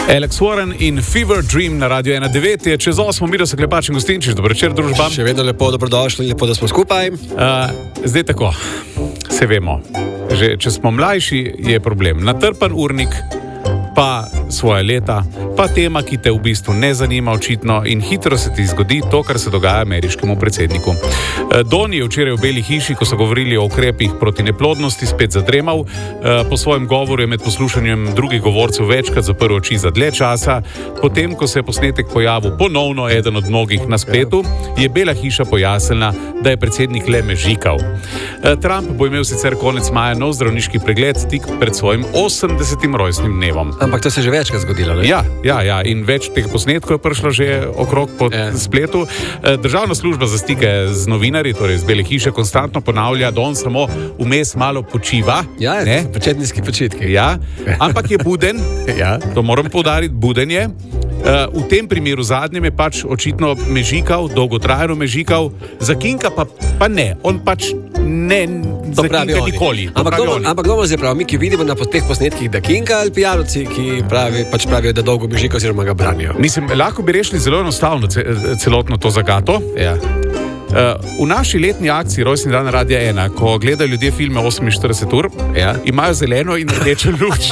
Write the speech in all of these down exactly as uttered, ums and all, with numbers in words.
Alex Warren in Fever Dream na Radio ena devet je čez osmo, Miro se Klepač in Gostinčič. Dobro večer, družba. Še vedno lepo, dobrodošli, lepo, da smo skupaj. Uh, zdaj tako, se vemo, že če smo mlajši, je problem. Natrpan urnik, pa svoje leta, pa tema, ki te v bistvu ne zanima očitno in hitro se ti zgodi to, kar se dogaja ameriškemu predsedniku. Don je včeraj v Beli hiši, ko so govorili o ukrepih proti neplodnosti, spet zadremal. Po svojem govoru je med poslušanjem drugih govorcev večkrat zaprl oči za dlje časa. Potem, ko se je posnetek pojavil ponovno eden od mnogih na spletu, je Bela hiša pojasnila, da je predsednik le mežikal. Trump bo imel sicer konec maja nov zdravniški pregled tik pred svojim osemdesetim rojstnim dnevom. Ampak to se je že večkrat zgodilo, ne? Ja, ja, ja, in več teh posnetkov je prišlo že okrog po ja. spletu. Državna služba za stike z novinarji, torej z Bele hiše, konstantno ponavlja, da on samo vmes malo počiva. Ja, početniški počitki. Ja, ampak je buden, ja. To moram poudariti, buden je. V tem primeru zadnjem je pač očitno mežikal, dolgotrajno mežikal, za Kinka pa, pa ne, on pač ne za Kinka nikoli. Ampak dobro zdaj prav, mi ki vidimo na teh posnetkih, da Kinka ali pijanovci, ki pravi, pač pravijo, da dolgo mežika oziroma ga branijo. Mislim, lahko bi rešili zelo enostavno celotno to zagato. Ja. Uh, v naši letni akciji Rojstni dan Radia ena, ko gledajo ljudje filme oseminštirideset ur, ja. imajo zeleno in rdečo luč.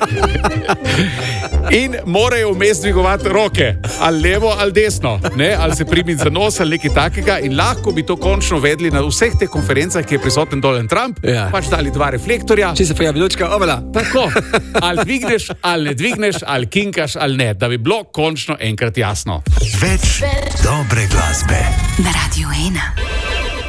In morajo vmes dvigovati roke, ali levo ali desno, ne? Ali se primiti za nos ali nekaj takega, in lahko bi to končno vedli na vseh teh konferencah, ki je prisoten Donald Trump, ja. pač dali dva reflektorja. Če se pojavi lučka, obala. Tako, ali dvigneš, ali ne dvigneš, ali kinkaš, ali ne, da bi bilo končno enkrat jasno. Več dobre glasbe na Radio ena.